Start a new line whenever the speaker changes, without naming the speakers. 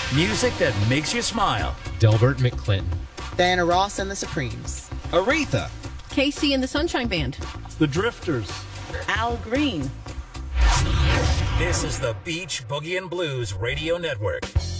Music that makes you smile.
Delbert McClinton.
Diana Ross and the Supremes.
Aretha.
Casey and the Sunshine Band.
The Drifters.
Al Green.
This is the Beach Boogie and Blues Radio Network.